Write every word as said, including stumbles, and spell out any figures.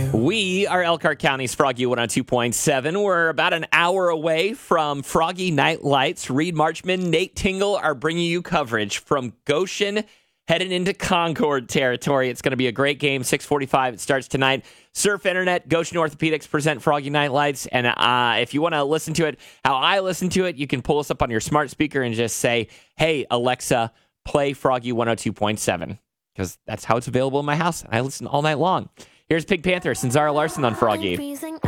We are Elkhart County's Froggy one oh two point seven. We're about an hour away from Froggy Night Lights. Reed Marchman, Nate Tingle are bringing you coverage from Goshen heading into Concord territory. It's going to be a great game. six forty-five, it starts tonight. Surf Internet, Goshen Orthopedics present Froggy Night Lights. And uh, if you want to listen to it how I listen to it, you can pull us up on your smart speaker and just say, hey, Alexa, play Froggy one oh two point seven. Because that's how it's available in my house. I listen all night long. Here's Pink Panther and Zara Larson on Froggy.